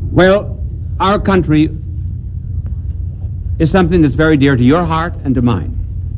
Well, our country is something that's very dear to your heart and to mine.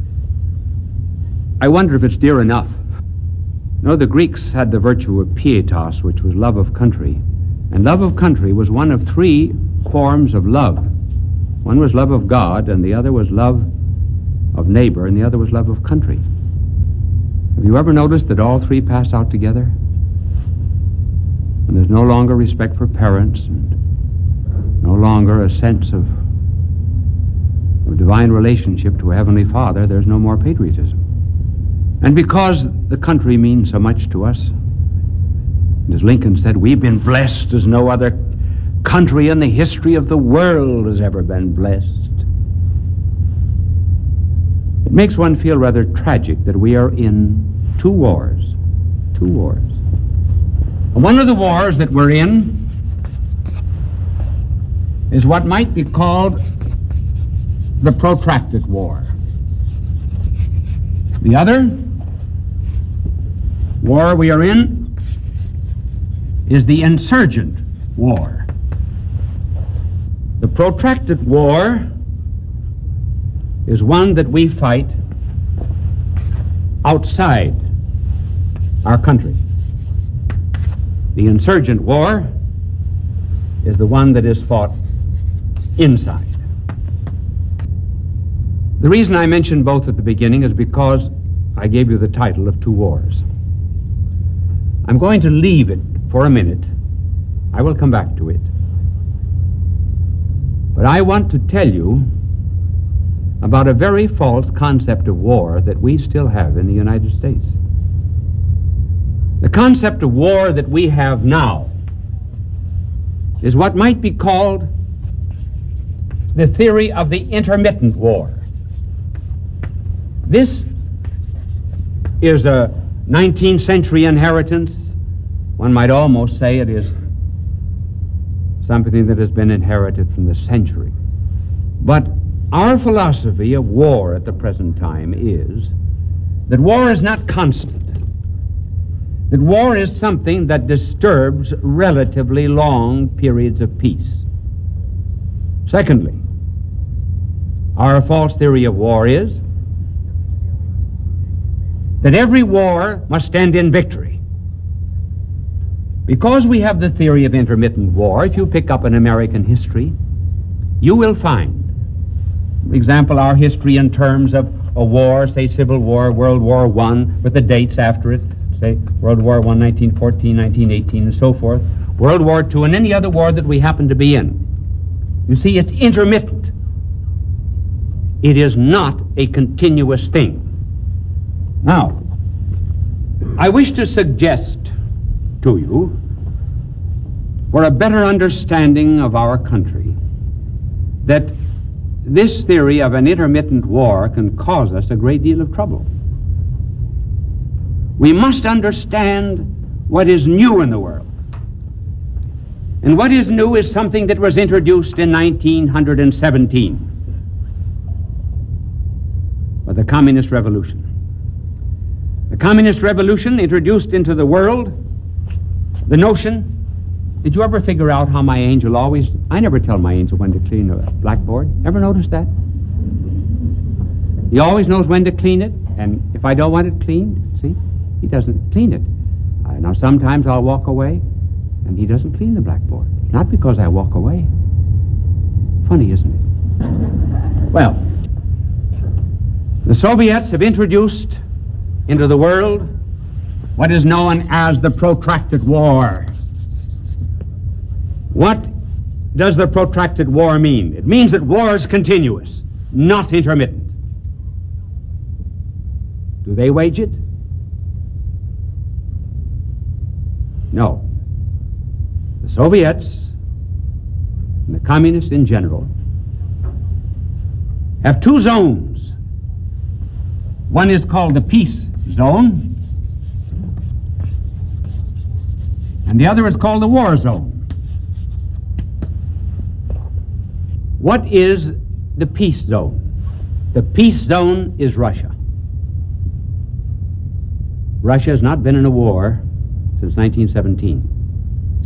I wonder if it's dear enough. You know, the Greeks had the virtue of pietas, which was love of country. And love of country was one of three forms of love. One was love of God, and the other was love of neighbor, and the other was love of country. Have you ever noticed that all three pass out together? And there's no longer respect for parents, and no longer a sense of divine relationship to a Heavenly Father. There's no more patriotism. And because the country means so much to us, and as Lincoln said, we've been blessed as no other country in the history of the world has ever been blessed. It makes one feel rather tragic that we are in two wars. Two wars. And one of the wars that we're in is what might be called the protracted war. The other war we are in is the insurgent war. The protracted war is one that we fight outside our country. The insurgent war is the one that is fought inside. The reason I mentioned both at the beginning is because I gave you the title of two wars. I'm going to leave it for a minute. I will come back to it. But I want to tell you about a very false concept of war that we still have in the United States. The concept of war that we have now is what might be called the theory of the intermittent war. This is a 19th century inheritance. One might almost say it is something that has been inherited from the century. But our philosophy of war at the present time is that war is not constant. That war is something that disturbs relatively long periods of peace. Secondly, our false theory of war is that every war must end in victory. Because we have the theory of intermittent war, if you pick up an American history, you will find, for example, our history in terms of a war, say Civil War, World War I, with the dates after it, say World War I, 1914, 1918, and so forth, World War II, and any other war that we happen to be in. You see, it's intermittent. It is not a continuous thing. Now, I wish to suggest to you, for a better understanding of our country, that this theory of an intermittent war can cause us a great deal of trouble. We must understand what is new in the world. And what is new is something that was introduced in 1917 by the Communist Revolution. The Communist Revolution introduced into the world the notion. Did you ever figure out how my angel always, I never tell my angel when to clean a blackboard. Ever notice that? He always knows when to clean it, and if I don't want it cleaned, see, he doesn't clean it. Now sometimes I'll walk away, and he doesn't clean the blackboard. Not because I walk away. Funny, isn't it? Well, the Soviets have introduced into the world what is known as the protracted war. What does the protracted war mean? It means that war is continuous, not intermittent. Do they wage it? No. The Soviets and the communists in general have two zones. One is called the peace zone, and the other is called the war zone. What is the peace zone? The peace zone is Russia. Russia has not been in a war since 1917.